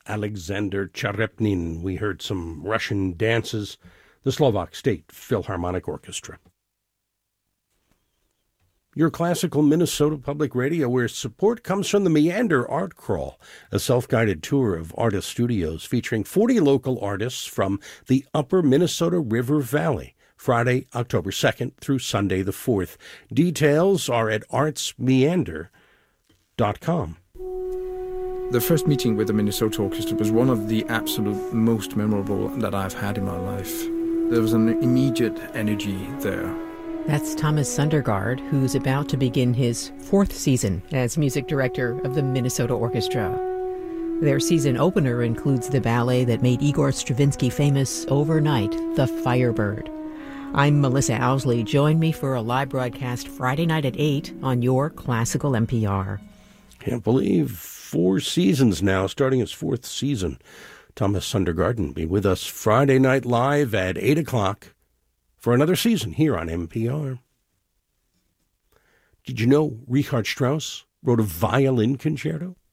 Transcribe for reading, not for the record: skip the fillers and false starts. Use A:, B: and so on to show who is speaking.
A: Alexander Charepnin. We heard some Russian dances, the Slovak State Philharmonic Orchestra. Your classical Minnesota Public Radio, where support comes from the Meander Art Crawl, a self-guided tour of artist studios featuring 40 local artists from the upper Minnesota River Valley, Friday, October 2nd through Sunday the 4th. Details are at artsmeander.com.
B: The first meeting with the Minnesota Orchestra was one of the absolute most memorable that I've had in my life. There was an immediate energy there.
C: That's Thomas Sundergaard, who's about to begin his 4th season as music director of the Minnesota Orchestra. Their season opener includes the ballet that made Igor Stravinsky famous overnight, The Firebird. I'm Melissa Owsley. Join me for a live broadcast Friday night at 8 on your Classical NPR.
A: Can't believe 4 seasons now, starting his 4th season. Thomas Sundergaard will be with us Friday night live at 8 o'clock for another season here on NPR. Did you know Richard Strauss wrote a violin concerto?